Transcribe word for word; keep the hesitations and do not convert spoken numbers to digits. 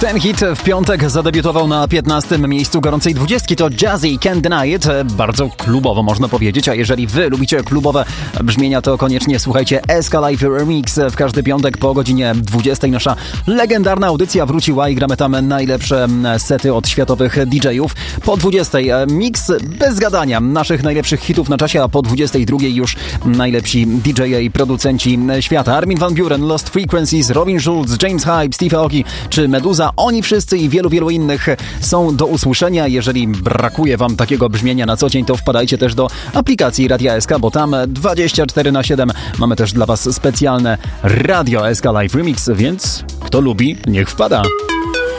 Ten hit w piątek zadebiutował na piętnastym miejscu gorącej dwudziestki. To Jazzy, Can't Deny It. Bardzo klubowo można powiedzieć, a jeżeli wy lubicie klubowe brzmienia, to koniecznie słuchajcie S K Live Remix. W każdy piątek po godzinie dwudziestej nasza legendarna audycja wróciła i gramy tam najlepsze sety od światowych D J ów. Po dwudziestej mix bez gadania naszych najlepszych hitów na czasie, a po dwudziestej drugiej już najlepsi D J i producenci świata. Armin van Buuren, Lost Frequencies, Robin Schulz, James Hype, Steve Aoki czy Meduza. Oni wszyscy i wielu, wielu innych są do usłyszenia. Jeżeli brakuje wam takiego brzmienia na co dzień, to wpadajcie też do aplikacji Radia S K, bo tam dwadzieścia cztery na siedem mamy też dla was specjalne Radio S K Live Remix, więc kto lubi, niech wpada.